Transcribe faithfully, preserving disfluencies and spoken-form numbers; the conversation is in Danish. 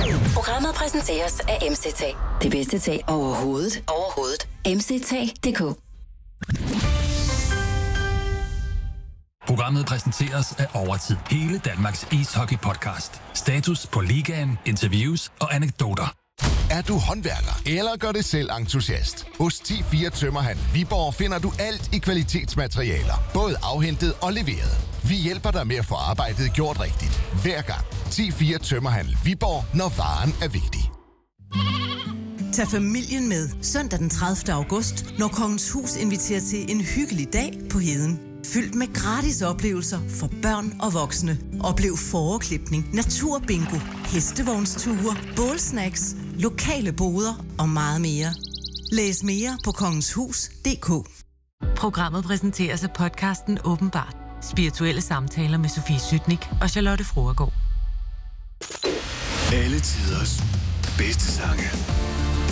Programmet præsenteres af M C T. Det bedste tag overhovedet. Overhovedet. M C T punktum d k. Programmet præsenteres af Overtid. Hele Danmarks ishockey-podcast. Status på ligaen, interviews og anekdoter. Er du håndværker eller gør det selv entusiast? Hos ti fire Tømmerhandel Viborg finder du alt i kvalitetsmaterialer. Både afhentet og leveret. Vi hjælper dig med at få arbejdet gjort rigtigt. Hver gang. ti fire Tømmerhandel Viborg, når varen er vigtig. Tag familien med søndag den tredivte august, når Kongens Hus inviterer til en hyggelig dag på Heden. Fyldt med gratis oplevelser for børn og voksne. Oplev fåreklipning, naturbingo, hestevognsture, bålsnacks, lokale boder og meget mere. Læs mere på kongenshus punktum d k. Programmet præsenteres af podcasten Åbenbart. Spirituelle samtaler med Sofie Sytnik og Charlotte Froergaard. Alle tiders bedste sange.